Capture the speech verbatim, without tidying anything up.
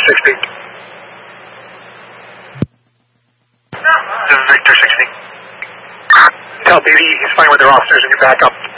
sixty. This is Victor sixty. Tell Beatty he's fine with their officers and you back up.